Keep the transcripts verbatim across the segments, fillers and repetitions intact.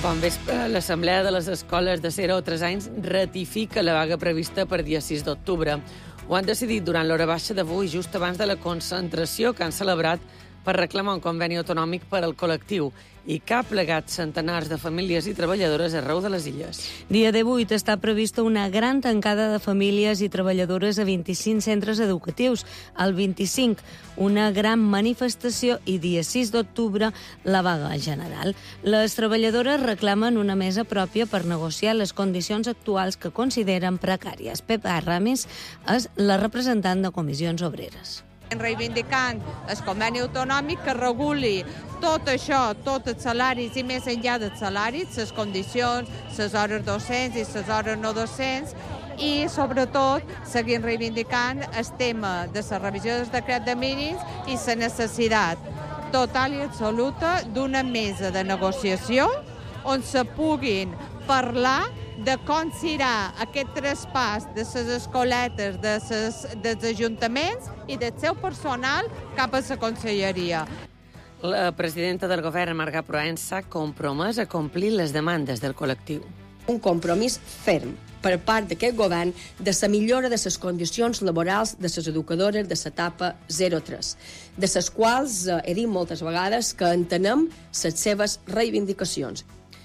Bon vespre, l'Assemblea de les Escoles de zero a tres anys ratifica la vaga prevista per dia sis d'octubre. Ho han decidit durant l'hora baixa d'avui, just abans de la concentració que han celebrat per reclamar un conveni autonòmic per al col·lectiu i que ha plegat centenars de famílies i treballadores arreu de les illes. Dia divuit està prevista una gran tancada de famílies i treballadores a vint-i-cinc centres educatius. El vint-i-cinc, una gran manifestació i dia sis d'octubre, la vaga general. Les treballadores reclamen una mesa pròpia per negociar les condicions actuals que consideren precàries. Pepa Ramis és la representant de Comissions Obreres. Reivindicant el conveni autonòmic que reguli tot això, tots els salaris i més enllà dels salaris, les condicions, les hores docents i les hores no docents, i sobretot seguint reivindicant el tema de la revisió del decret de mínims i la necessitat total i absoluta d'una mesa de negociació on se puguin parlar de com serà aquest traspàs de les escoletes de ses, dels ajuntaments i del seu personal cap a la conselleria. La presidenta del govern, Marga Proens, s'ha compromès a complir les demandes del col·lectiu. Un compromís ferm per part d'aquest govern de la millora de les condicions laborals de les educadores de l'etapa zero a tres, de les quals eh, he dit moltes vegades que entenem les seves reivindicacions.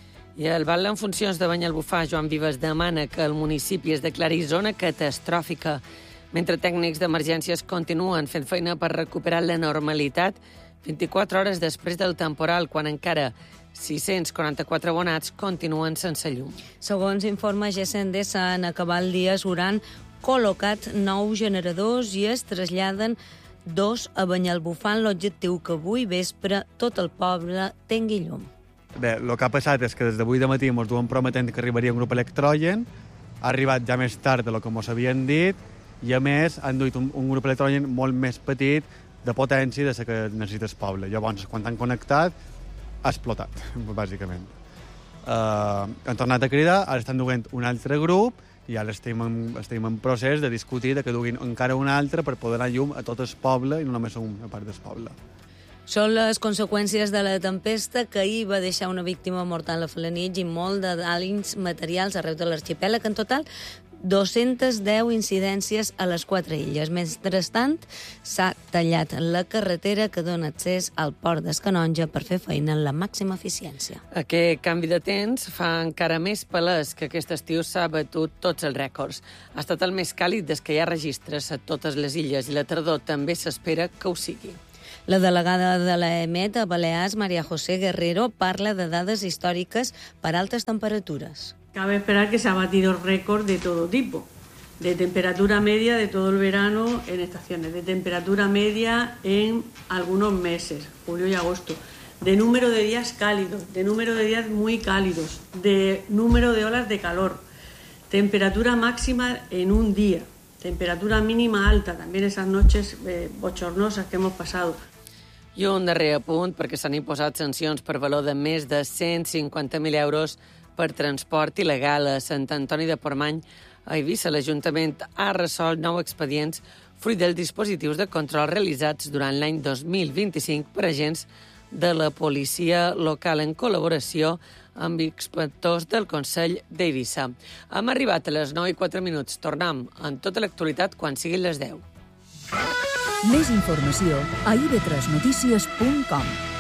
I el batlle en funcions de Banyalbufar, Joan Vives, demana que el municipi es declari zona catastròfica, mentre tècnics d'emergències continuen fent feina per recuperar la normalitat vint-i-quatre hores després del temporal, quan encara sis-cents quaranta-quatre abonats continuen sense llum. Segons informa G S Endesa, en acabar el dia s'hauran col·locat nou generadors i es traslladen dos a Banyalbufar, amb l'objectiu que avui vespre tot el poble tingui llum. Bé, el que ha passat és que des d'avui de matí ens duen prometent que arribaria un grup electrogen, ha arribat ja més tard del que ens havien dit, i a més han duit un, un grup electrogen molt més petit de potència de la que necessita el poble. Llavors, quan han connectat, ha explotat, bàsicament. Uh, han tornat a cridar, ara estan duent un altre grup, i ara estem en, estem en procés de discutir de que duguin encara un altre per poder anar llum a tot el poble i no només a una part del poble. Són les conseqüències de la tempesta que ahir va deixar una víctima mortal a Felanitx i molt de danys materials arreu de l'arxipèlag. En total, dos-centes deu incidències a les quatre illes. Mentrestant, s'ha tallat la carretera que dona accés al port d'Escanonja per fer feina en la màxima eficiència. Aquest canvi de temps fa encara més palès que aquest estiu s'ha batut tots els rècords. Ha estat el més càlid des que hi ha registres a totes les illes i la tardor també s'espera que ho sigui. La delegada de l'E M E T a Balears, María José Guerrero, parla de dades històriques per altes temperaturas. Cabe esperar que se ha batido récord de todo tipo, de temperatura media de todo el verano en estaciones, de temperatura media en algunos meses, julio y agosto, de número de días cálidos, de número de días muy cálidos, de número de olas de calor, temperatura máxima en un día, temperatura mínima alta, también esas noches eh, bochornosas que hemos pasado. I un darrer apunt, perquè s'han imposat sancions per valor de més de cent cinquanta mil euros per transport il·legal a Sant Antoni de Portmany. A Eivissa, l'Ajuntament ha resolt nou expedients fruit dels dispositius de control realitzats durant l'any dos mil vint-i-cinc per agents de la policia local en col·laboració amb inspectors del Consell d'Eivissa. Hem arribat a les nou i quatre minuts. Tornem en tota l'actualitat quan siguin les deu. Més informació a i ve tres notícies punt com.